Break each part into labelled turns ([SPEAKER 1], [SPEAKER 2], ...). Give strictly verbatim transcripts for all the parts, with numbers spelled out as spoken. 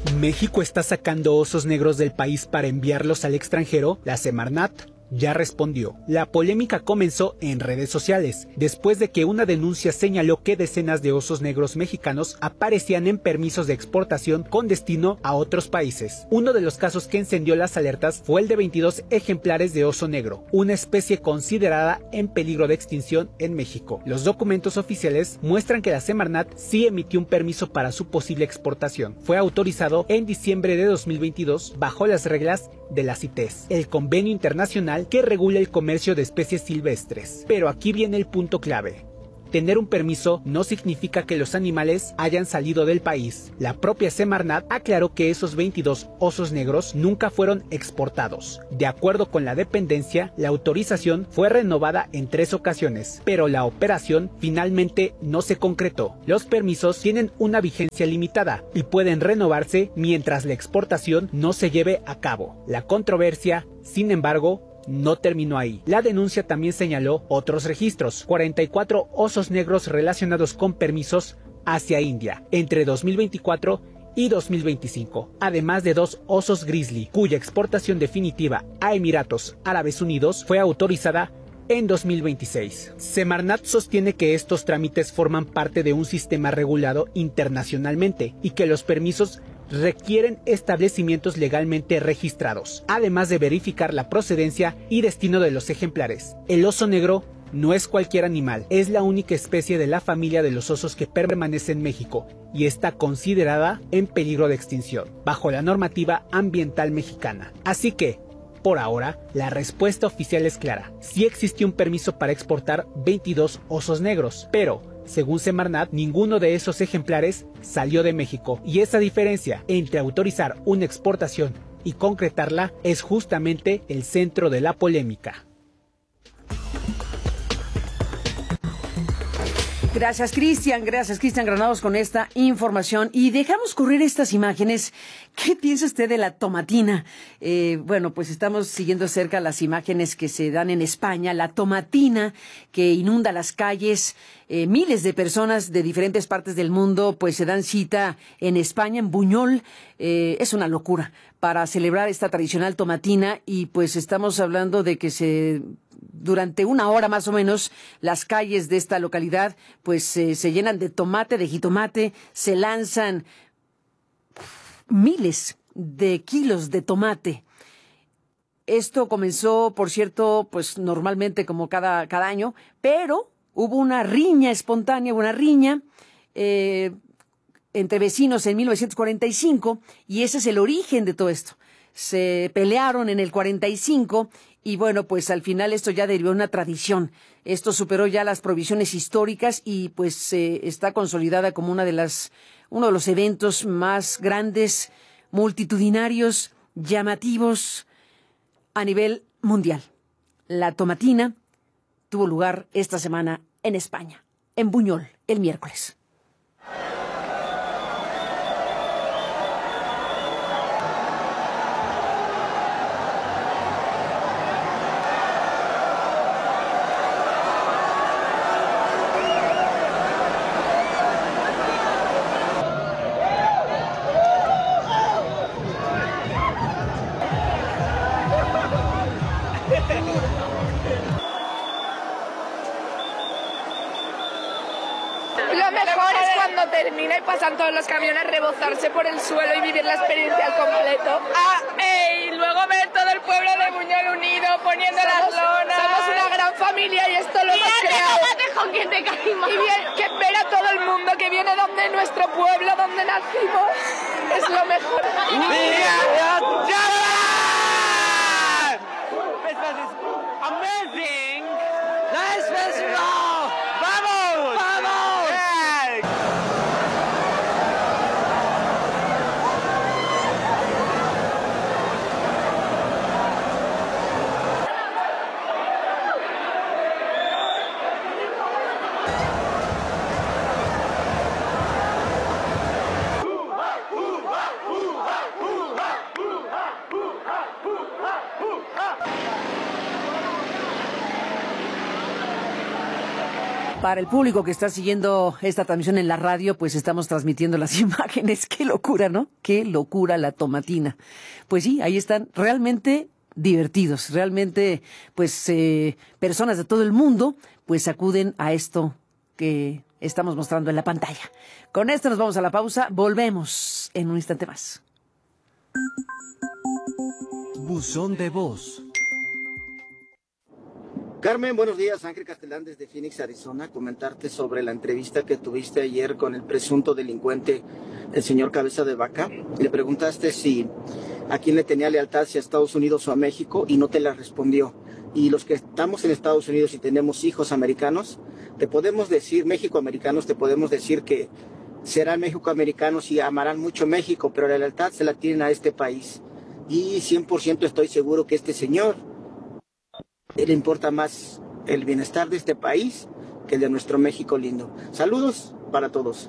[SPEAKER 1] ¿México está sacando osos negros del país para enviarlos al extranjero? La Semarnat ya respondió. La polémica comenzó en redes sociales, después de que una denuncia señaló que decenas de osos negros mexicanos aparecían en permisos de exportación con destino a otros países. Uno de los casos que encendió las alertas fue el de veintidós ejemplares de oso negro, una especie considerada en peligro de extinción en México. Los documentos oficiales muestran que la Semarnat sí emitió un permiso para su posible exportación. Fue autorizado en diciembre de dos mil veintidós bajo las reglas de la CITES, el convenio internacional que regula el comercio de especies silvestres. Pero aquí viene el punto clave. Tener un permiso no significa que los animales hayan salido del país. La propia Semarnat aclaró que esos veintidós osos negros nunca fueron exportados. De acuerdo con la dependencia, la autorización fue renovada en tres ocasiones, pero la operación finalmente no se concretó. Los permisos tienen una vigencia limitada y pueden renovarse mientras la exportación no se lleve a cabo. La controversia, sin embargo, no terminó ahí. La denuncia también señaló otros registros, cuarenta y cuatro osos negros relacionados con permisos hacia India entre dos mil veinticuatro y dos mil veinticinco, además de dos osos grizzly, cuya exportación definitiva a Emiratos Árabes Unidos fue autorizada en dos mil veintiséis. Semarnat sostiene que estos trámites forman parte de un sistema regulado internacionalmente y que los permisos requieren establecimientos legalmente registrados, además de verificar la procedencia y destino de los ejemplares. El oso negro no es cualquier animal, es la única especie de la familia de los osos que permanece en México y está considerada en peligro de extinción, bajo la normativa ambiental mexicana. Así que, por ahora, la respuesta oficial es clara. Sí existe un permiso para exportar veintidós osos negros, pero según Semarnat, ninguno de esos ejemplares salió de México, y esa diferencia entre autorizar una exportación y concretarla es justamente el centro de la polémica.
[SPEAKER 2] Gracias, Cristian. Gracias, Cristian Granados, con esta información. Y dejamos correr estas imágenes. ¿Qué piensa usted de la tomatina? Eh, bueno, pues estamos siguiendo cerca las imágenes que se dan en España. La tomatina que inunda las calles. Eh, miles de personas de diferentes partes del mundo pues se dan cita en España, en Buñol. Eh, es una locura para celebrar esta tradicional tomatina, y pues estamos hablando de que se... durante una hora más o menos, las calles de esta localidad pues eh, se llenan de tomate, de jitomate, se lanzan miles de kilos de tomate. Esto comenzó, por cierto, pues normalmente como cada, cada año, pero hubo una riña espontánea, una riña eh, entre vecinos en mil novecientos cuarenta y cinco, y ese es el origen de todo esto. Se pelearon en el cuarenta y cinco y bueno, pues al final esto ya derivó en una tradición. Esto superó ya las prohibiciones históricas y pues eh, está consolidada como una de las, uno de los eventos más grandes, multitudinarios, llamativos a nivel mundial. La tomatina tuvo lugar esta semana en España, en Buñol, el miércoles.
[SPEAKER 3] Lo mejor es cuando termina y pasan todos los camiones, rebozarse por el suelo y vivir la experiencia al completo. Ah, y luego ver todo el pueblo de Buñol unido poniendo somos, las lonas. Somos una gran familia y esto lo hemos creado. Con quien te caímos. Y bien, que ver a todo el mundo que viene donde nuestro pueblo, donde nacimos, es lo mejor.
[SPEAKER 4] Amazing! Nice festival! ¡Vamos! ¡Vamos! Hey.
[SPEAKER 2] Para el público que está siguiendo esta transmisión en la radio, pues estamos transmitiendo las imágenes. Qué locura, ¿no? Qué locura la tomatina. Pues sí, ahí están realmente divertidos. Realmente, pues, eh, personas de todo el mundo, pues acuden a esto que estamos mostrando en la pantalla. Con esto nos vamos a la pausa. Volvemos en un instante más.
[SPEAKER 5] Buzón de voz.
[SPEAKER 6] Carmen, buenos días. Ángel Castelán desde Phoenix, Arizona. Comentarte sobre la entrevista que tuviste ayer con el presunto delincuente, el señor Cabeza de Vaca. Le preguntaste si a quién le tenía lealtad, si a Estados Unidos o a México, y no te la respondió. Y los que estamos en Estados Unidos y tenemos hijos americanos, te podemos decir, México-americanos, te podemos decir que serán México-americanos y amarán mucho México, pero la lealtad se la tienen a este país. Y cien por ciento estoy seguro que este señor, le importa más el bienestar de este país que el de nuestro México lindo. Saludos para todos.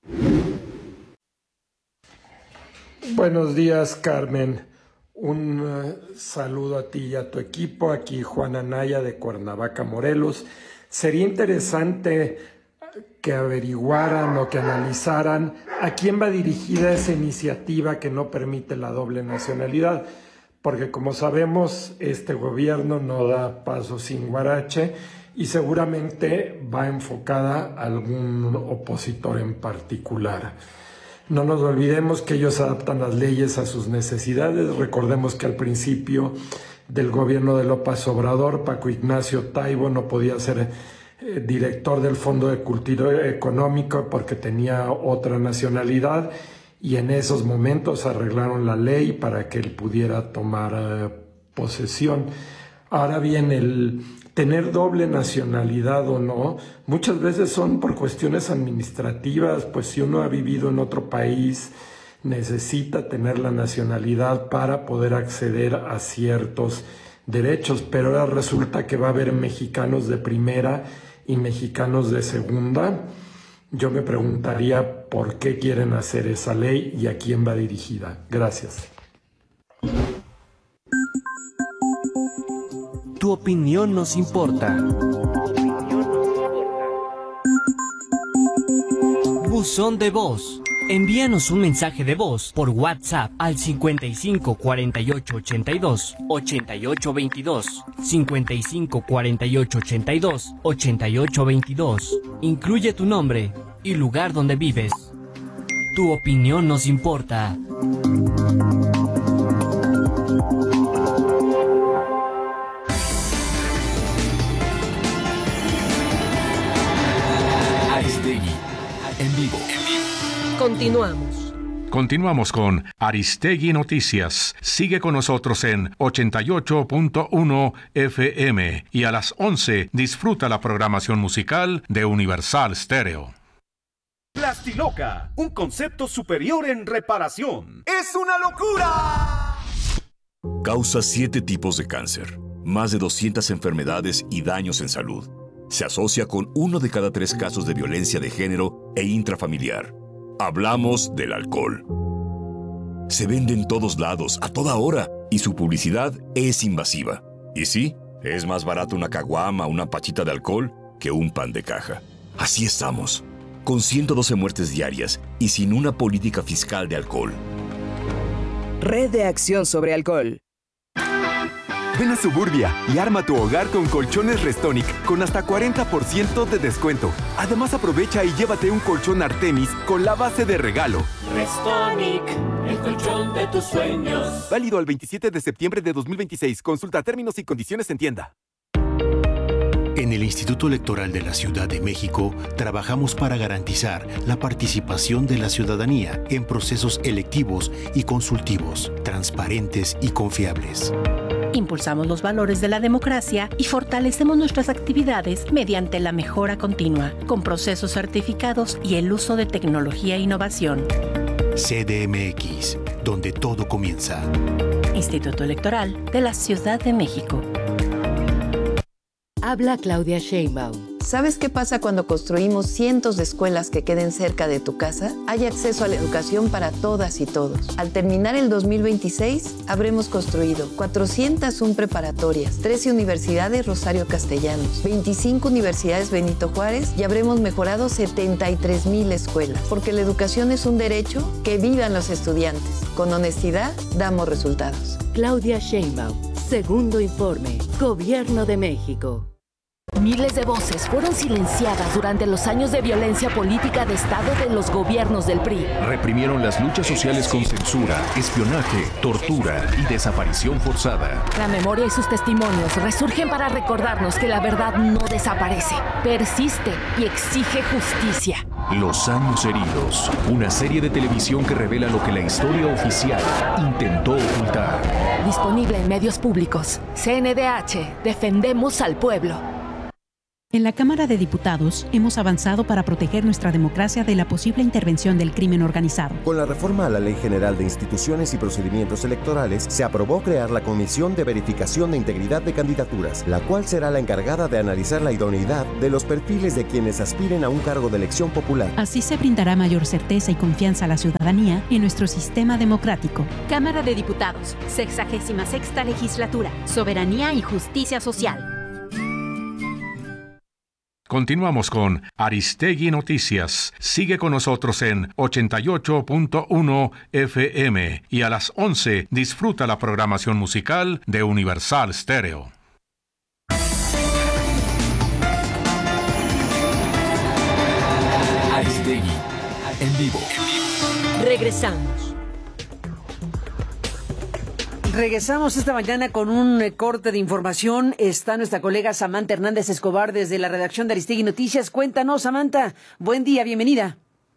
[SPEAKER 7] Buenos días, Carmen. Un uh, saludo a ti y a tu equipo. Aquí Juan Anaya de Cuernavaca, Morelos. Sería interesante que averiguaran o que analizaran a quién va dirigida esa iniciativa que no permite la doble nacionalidad. Porque como sabemos, este gobierno no da paso sin guarache y seguramente va enfocada a algún opositor en particular. No nos olvidemos que ellos adaptan las leyes a sus necesidades. Recordemos que al principio del gobierno de López Obrador, Paco Ignacio Taibo no podía ser eh, director del Fondo de Cultivo Económico porque tenía otra nacionalidad. Y en esos momentos arreglaron la ley para que él pudiera tomar uh, posesión. Ahora bien, el tener doble nacionalidad o no, muchas veces son por cuestiones administrativas, pues si uno ha vivido en otro país, necesita tener la nacionalidad para poder acceder a ciertos derechos, pero ahora resulta que va a haber mexicanos de primera y mexicanos de segunda. Yo me preguntaría por qué quieren hacer esa ley y a quién va dirigida. Gracias.
[SPEAKER 5] Tu opinión nos importa. Buzón de voz. Envíanos un mensaje de voz por WhatsApp al cincuenta y cinco cuarenta y ocho ochenta y dos ochenta y ocho veintidós, cincuenta y cinco cuarenta y ocho ochenta y dos ochenta y ocho veintidós. Incluye tu nombre y lugar donde vives. Tu opinión nos importa.
[SPEAKER 8] Aristegui, en vivo.
[SPEAKER 9] Continuamos.
[SPEAKER 10] Continuamos con Aristegui Noticias. Sigue con nosotros en ochenta y ocho punto uno F M y a las once disfruta la programación musical de Universal Stereo.
[SPEAKER 11] Plastiloca, un concepto superior en reparación. ¡Es una locura!
[SPEAKER 8] Causa siete tipos de cáncer, más de doscientas enfermedades y daños en salud. Se asocia con uno de cada tres casos de violencia de género e intrafamiliar. Hablamos del alcohol. Se vende en todos lados, a toda hora, y su publicidad es invasiva. Y sí, es más barato una caguama o una pachita de alcohol que un pan de caja. Así estamos, con ciento doce muertes diarias y sin una política fiscal de alcohol.
[SPEAKER 12] Red de Acción sobre Alcohol.
[SPEAKER 13] Ven a Suburbia y arma tu hogar con colchones Restonic con hasta cuarenta por ciento de descuento. Además, aprovecha y llévate un colchón Artemis con la base de regalo.
[SPEAKER 14] Restonic, el colchón de tus sueños.
[SPEAKER 13] Válido al veintisiete de septiembre de dos mil veintiséis. Consulta términos y condiciones en tienda.
[SPEAKER 15] En el Instituto Electoral de la Ciudad de México, trabajamos para garantizar la participación de la ciudadanía en procesos electivos y consultivos, transparentes y confiables.
[SPEAKER 16] Impulsamos los valores de la democracia y fortalecemos nuestras actividades mediante la mejora continua, con procesos certificados y el uso de tecnología e innovación.
[SPEAKER 15] C D M X, donde todo comienza.
[SPEAKER 16] Instituto Electoral de la Ciudad de México.
[SPEAKER 17] Habla Claudia Sheinbaum.
[SPEAKER 18] ¿Sabes qué pasa cuando construimos cientos de escuelas que queden cerca de tu casa? Hay acceso a la educación para todas y todos. Al terminar el dos mil veintiséis, habremos construido cuatrocientas una preparatorias, trece universidades Rosario Castellanos, veinticinco universidades Benito Juárez y habremos mejorado setenta y tres mil escuelas. Porque la educación es un derecho, que vivan los estudiantes. Con honestidad, damos resultados.
[SPEAKER 17] Claudia Sheinbaum, segundo informe, Gobierno de México.
[SPEAKER 19] Miles de voces fueron silenciadas durante los años de violencia política de Estado de los gobiernos del P R I.
[SPEAKER 20] Reprimieron las luchas sociales con censura, espionaje, tortura y desaparición forzada.
[SPEAKER 19] La memoria y sus testimonios resurgen para recordarnos que la verdad no desaparece, persiste y exige justicia.
[SPEAKER 20] Los años heridos, una serie de televisión que revela lo que la historia oficial intentó ocultar.
[SPEAKER 19] Disponible en medios públicos. C N D H, defendemos al pueblo.
[SPEAKER 21] En la Cámara de Diputados hemos avanzado para proteger nuestra democracia de la posible intervención del crimen organizado.
[SPEAKER 22] Con la reforma a la Ley General de Instituciones y Procedimientos Electorales, se aprobó crear la Comisión de Verificación de Integridad de Candidaturas, la cual será la encargada de analizar la idoneidad de los perfiles de quienes aspiren a un cargo de elección popular.
[SPEAKER 21] Así se brindará mayor certeza y confianza a la ciudadanía en nuestro sistema democrático.
[SPEAKER 23] Cámara de Diputados, sexagésima sexta Legislatura, Soberanía y Justicia Social.
[SPEAKER 10] Continuamos con Aristegui Noticias. Sigue con nosotros en ochenta y ocho punto uno F M y a las once disfruta la programación musical de Universal Stereo.
[SPEAKER 24] Aristegui, en vivo.
[SPEAKER 23] Regresamos.
[SPEAKER 2] Regresamos esta mañana con un eh, corte de información. Está nuestra colega Samantha Hernández Escobar desde la redacción de Aristegui Noticias. Cuéntanos, Samantha. Buen día, bienvenida.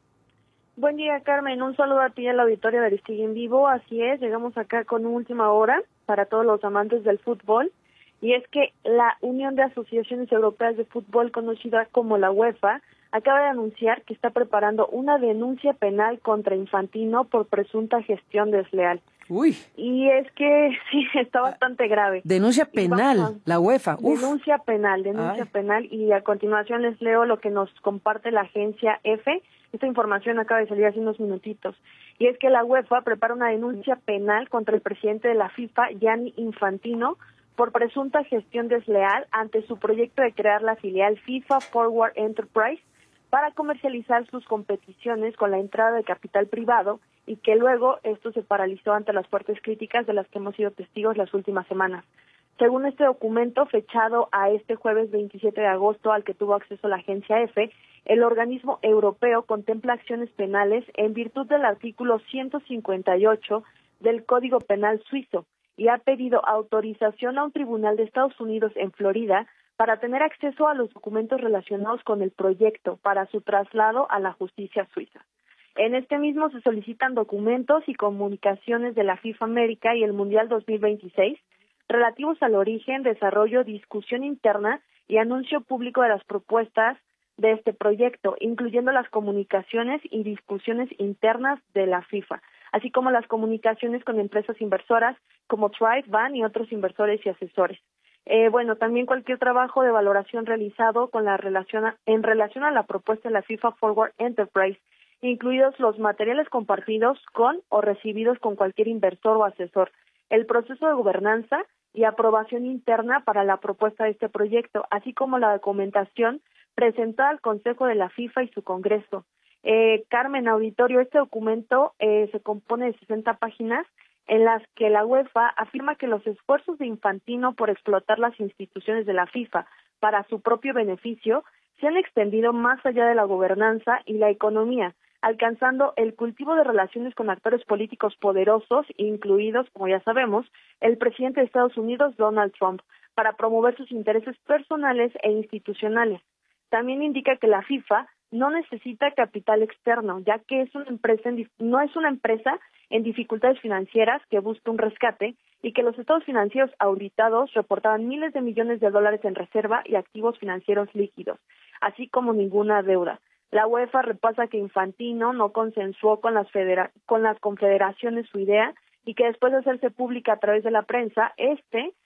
[SPEAKER 25] Buen día, Carmen. Un saludo a ti y al auditorio de Aristegui en vivo. Así es, llegamos acá con última hora para todos los amantes del fútbol. Y es que la Unión de Asociaciones Europeas de Fútbol, conocida como la UEFA, acaba de anunciar que está preparando una denuncia penal contra Infantino por presunta gestión desleal.
[SPEAKER 2] Uy.
[SPEAKER 25] Y es que sí, está bastante grave.
[SPEAKER 2] Denuncia penal, vamos, la UEFA. Uf.
[SPEAKER 25] Denuncia penal, denuncia Ay. penal. Y a continuación les leo lo que nos comparte la agencia EFE. Esta información acaba de salir hace unos minutitos. Y es que la UEFA prepara una denuncia penal contra el presidente de la FIFA, Gianni Infantino, por presunta gestión desleal ante su proyecto de crear la filial FIFA Forward Enterprise para comercializar sus competiciones con la entrada de capital privado, y que luego esto se paralizó ante las fuertes críticas de las que hemos sido testigos las últimas semanas. Según este documento, fechado a este jueves veintisiete de agosto, al que tuvo acceso la agencia EFE, el organismo europeo contempla acciones penales en virtud del artículo ciento cincuenta y ocho del Código Penal suizo y ha pedido autorización a un tribunal de Estados Unidos en Florida para tener acceso a los documentos relacionados con el proyecto para su traslado a la justicia suiza. En este mismo se solicitan documentos y comunicaciones de la FIFA América y el Mundial dos mil veintiséis relativos al origen, desarrollo, discusión interna y anuncio público de las propuestas de este proyecto, incluyendo las comunicaciones y discusiones internas de la FIFA, así como las comunicaciones con empresas inversoras como Thrive, Van y otros inversores y asesores. Eh, bueno, también cualquier trabajo de valoración realizado con la relación a, en relación a la propuesta de la FIFA Forward Enterprise, incluidos los materiales compartidos con o recibidos con cualquier inversor o asesor, el proceso de gobernanza y aprobación interna para la propuesta de este proyecto, así como la documentación presentada al Consejo de la FIFA y su Congreso. Eh, Carmen, auditorio, este documento eh, se compone de sesenta páginas en las que la UEFA afirma que los esfuerzos de Infantino por explotar las instituciones de la FIFA para su propio beneficio se han extendido más allá de la gobernanza y la economía, alcanzando el cultivo de relaciones con actores políticos poderosos, incluidos, como ya sabemos, el presidente de Estados Unidos, Donald Trump, para promover sus intereses personales e institucionales. También indica que la FIFA no necesita capital externo, ya que es una empresa en, no es una empresa en dificultades financieras que busca un rescate, y que los estados financieros auditados reportaban miles de millones de dólares en reserva y activos financieros líquidos, así como ninguna deuda. La UEFA repasa que Infantino no consensuó con las, federa- con las confederaciones su idea y que después de hacerse pública a través de la prensa, este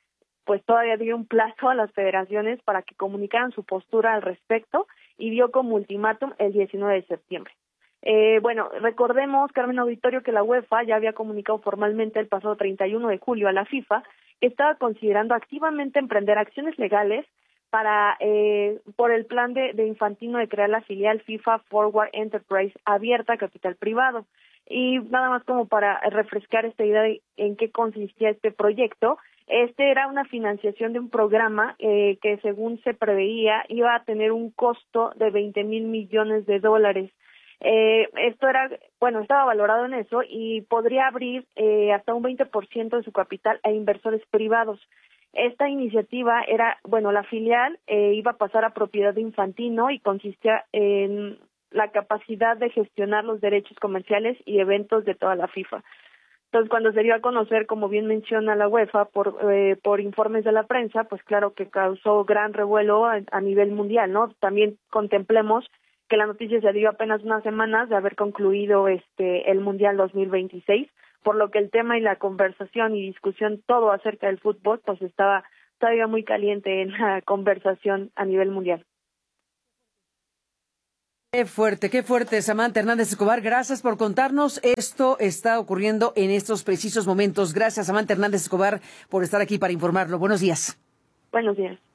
[SPEAKER 25] pues todavía dio un plazo a las federaciones para que comunicaran su postura al respecto y dio como ultimátum el diecinueve de septiembre. Eh, bueno, recordemos, Carmen Auditorio, que la UEFA ya había comunicado formalmente el pasado treinta y uno de julio a la FIFA que estaba considerando activamente emprender acciones legales para eh, por el plan de, de Infantino de crear la filial FIFA Forward Enterprise abierta a capital privado. Y nada más como para refrescar esta idea de en qué consistía este proyecto, este era una financiación de un programa eh, que según se preveía iba a tener un costo de veinte mil millones de dólares. Eh, esto era, bueno, estaba valorado en eso y podría abrir eh, hasta un veinte por ciento de su capital a inversores privados. Esta iniciativa era, bueno, la filial eh, iba a pasar a propiedad de Infantino y consistía en la capacidad de gestionar los derechos comerciales y eventos de toda la FIFA. Entonces, cuando se dio a conocer, como bien menciona la UEFA, por eh, por informes de la prensa, pues claro que causó gran revuelo a, a nivel mundial, ¿no? También contemplemos que la noticia se dio apenas unas semanas de haber concluido este el Mundial dos mil veintiséis, por lo que el tema y la conversación y discusión todo acerca del fútbol pues estaba todavía muy caliente en la conversación a nivel mundial.
[SPEAKER 2] Qué fuerte, qué fuerte, Samantha Hernández Escobar. Gracias por contarnos. Esto está ocurriendo en estos precisos momentos. Gracias, Samantha Hernández Escobar, por estar aquí para informarlo. Buenos días.
[SPEAKER 25] Buenos días.